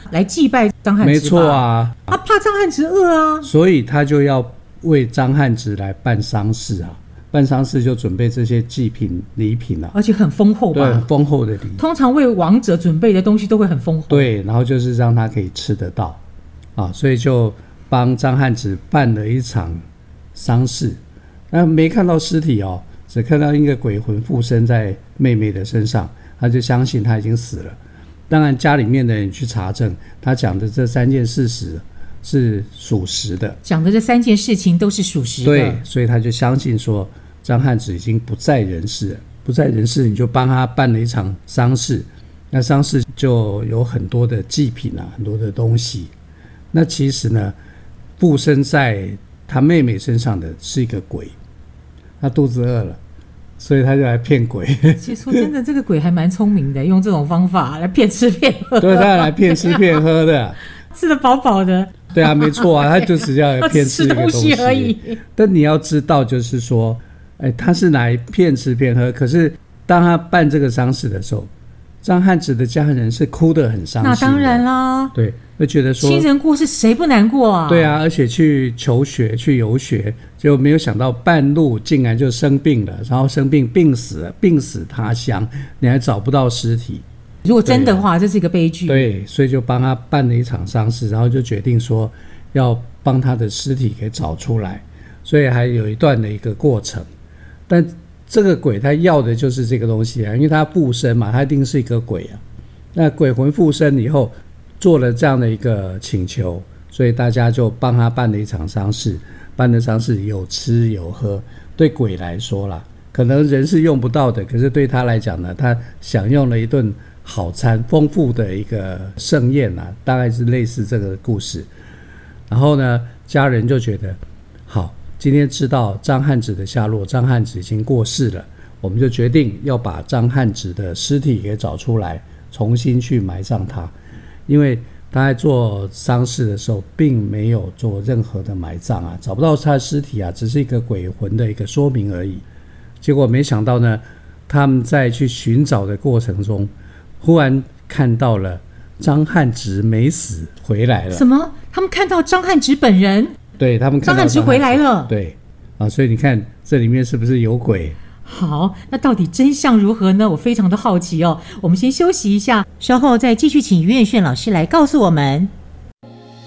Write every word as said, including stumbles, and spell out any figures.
来祭拜张汉直吧？ 没错啊， 他怕张汉直饿啊， 所以他就要为张汉直来办丧事啊。办丧事就准备这些祭品礼品啊， 而且很丰厚吧？ 对，很丰厚的礼。 通常为王者准备的东西都会很丰厚。 对，然后就是让他可以吃得到啊，所以就帮张汉直办了一场丧事。那没看到尸体哦，只看到一个鬼魂附身在妹妹的身上，他就相信他已经死了。当然家里面的人去查证，他讲的这三件事实是属实的， 讲的这三件事情都是属实的。 对，所以他就相信说张汉直已经不在人世了，不在人世，你就帮他办了一场丧事。那丧事就有很多的祭品啊，很多的东西。那其实呢，附身在他妹妹身上的是一个鬼，他肚子饿了，所以他就来骗鬼。 其实说真的，这个鬼还蛮聪明的，用这种方法来骗吃骗喝。 对，他来骗吃骗喝的， 吃得饱饱的。 对啊，没错啊，他就只要骗吃一个东西而已。 但你要知道，就是说，哎，他是来骗吃骗喝，可是当他办这个丧事的时候，张汉直的家人是哭得很伤心的。 那当然啦， 对，会觉得说亲人过世谁不难过啊？ 对啊，而且去求学去游学，就没有想到半路竟然就生病了，然后生病病死了，病死他乡，你还找不到尸体。 如果真的话，这是一个悲剧。 对，所以就帮他办了一场丧事，然后就决定说要帮他的尸体给找出来，所以还有一段的一个过程。但这个鬼他要的就是这个东西啊，因为他附身嘛，他一定是一个鬼啊。那鬼魂附身以后做了这样的一个请求，所以大家就帮他办了一场丧事。办的丧事有吃有喝，对鬼来说啦，可能人是用不到的，可是对他来讲呢，他享用了一顿好餐，丰富的一个盛宴啊，大概是类似这个故事。然后呢，家人就觉得好，今天知道张汉直的下落，张汉直已经过世了，我们就决定要把张汉直的尸体给找出来，重新去埋葬他。因为他在做丧事的时候并没有做任何的埋葬啊，找不到他的尸体啊，只是一个鬼魂的一个说明而已。结果没想到呢，他们在去寻找的过程中，忽然看到了张汉直没死回来了。 什么？他们看到张汉直本人？ 对，他们看到张汉直回来了。 对啊，所以你看这里面是不是有鬼？ 好，那到底真相如何呢？我非常的好奇哦。我们先休息一下，稍后再继续请于彦炫老师来告诉我们。